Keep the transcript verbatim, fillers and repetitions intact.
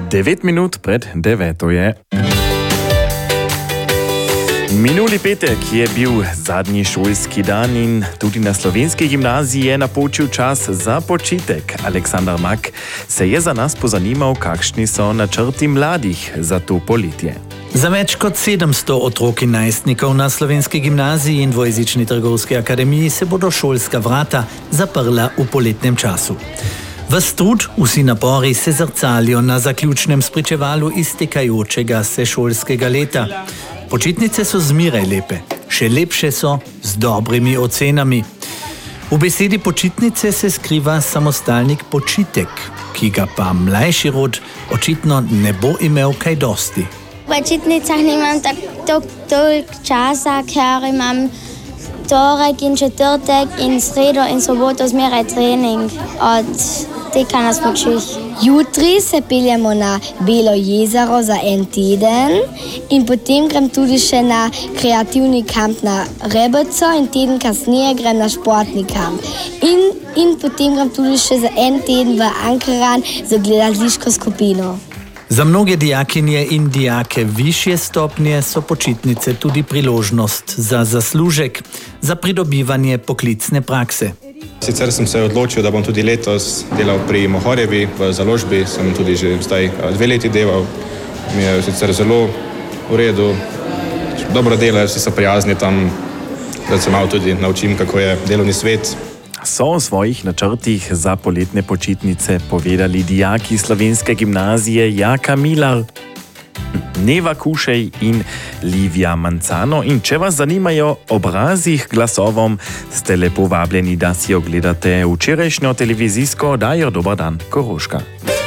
devet minut pred deveto je. Minuli petek je bil zadnji šolski dan in tudi na slovenski gimnaziji je napočil čas za počitek. Aleksandar Mak se je za nas pozanimal, kakšni so načrti mladih za to poletje. Za več kot sedemsto otrok in najstnikov na slovenski gimnaziji in dvojezični trgovski akademiji se bodo šolska vrata zaprla v poletnem času. Ves trud, vsi napori se zrcalijo na zaključnem spričevalu iztekajočega se šolskega leta. Počitnice so zmeraj lepe, še lepše so z dobrimi ocenami. V besedi počitnice se skriva samostalnik počitek, ki ga pa mlajši rod očitno ne bo imel kaj dosti. V počitnicah nimam tako toliko časa, ker imam torek in četrtek in sredo in soboto zmeraj trening od teka na smučih. Jutri se peljemo na Belo jezero za en teden in potem grem tudi še na kreativni kamp na Rebrco in teden kasneje grem na športni kamp. In, in potem grem tudi še za en teden v Ankaran za gledališko skupino. Za mnoge dijakinje in dijake višje stopnje so počitnice tudi priložnost za zaslužek, za pridobivanje poklicne prakse. Sicer sem se odločil, da bom tudi letos delal pri Mohorjevi v založbi, sem tudi že zdaj dve leti delal. Mi je sicer zelo v redu, dobro delajo, vsi so prijazni tam, da se malo tudi naučim, kako je delovni svet. So o svojih načrtih za poletne počitnice povedali dijaki slovenske gimnazije Jaka Milar, Neva Kušej in Livija Mancano. In če vas zanimajo obrazi glasovom, ste lepo vabljeni, da si ogledate včerajšnjo televizijsko oddajo Dober dan, Koroška.